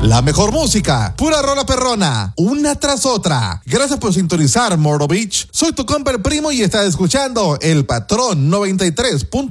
La mejor música, pura rola perrona, una tras otra. Gracias por sintonizar Moro Beach. Soy tu compa el primo y estás escuchando El Patrón 93.1.